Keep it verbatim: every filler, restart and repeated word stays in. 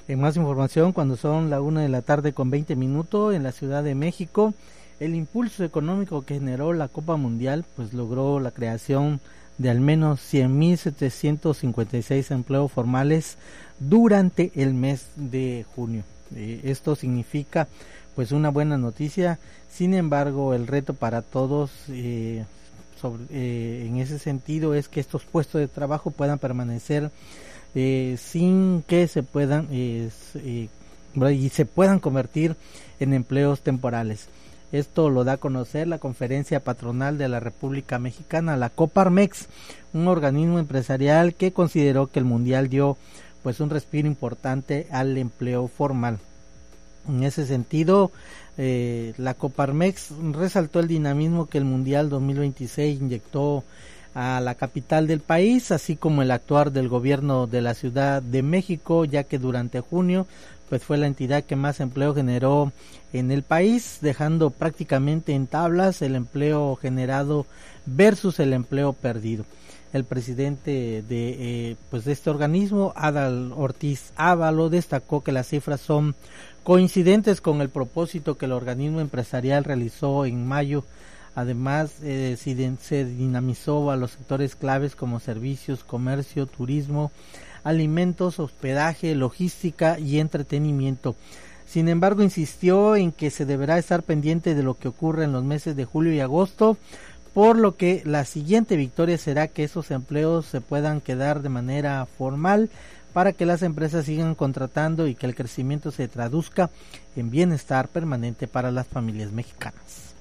En más información, cuando son la una de la tarde con veinte minutos en la Ciudad de México, el impulso económico que generó la Copa Mundial pues logró la creación de al menos cien mil setecientos cincuenta y seis empleos formales durante el mes de junio. Eh, esto significa pues una buena noticia. Sin embargo, el reto para todos eh, sobre, eh, en ese sentido es que estos puestos de trabajo puedan permanecer eh, sin que se puedan eh, eh, y se puedan convertir en empleos temporales. Esto lo da a conocer la Conferencia Patronal de la República Mexicana, la Coparmex, un organismo empresarial que consideró que el Mundial dio pues un respiro importante al empleo formal. En ese sentido, eh, la Coparmex resaltó el dinamismo que el Mundial dos mil veintiséis inyectó a la capital del país, así como el actuar del gobierno de la Ciudad de México, ya que durante junio pues fue la entidad que más empleo generó en el país, dejando prácticamente en tablas el empleo generado versus el empleo perdido. El presidente de eh, pues de este organismo, Adal Ortiz Ávalo, destacó que las cifras son coincidentes con el propósito que el organismo empresarial realizó en mayo. Además, eh, se dinamizó a los sectores claves como servicios, comercio, turismo, alimentos, hospedaje, logística y entretenimiento. Sin embargo, insistió en que se deberá estar pendiente de lo que ocurre en los meses de julio y agosto, por lo que la siguiente victoria será que esos empleos se puedan quedar de manera formal para que las empresas sigan contratando y que el crecimiento se traduzca en bienestar permanente para las familias mexicanas.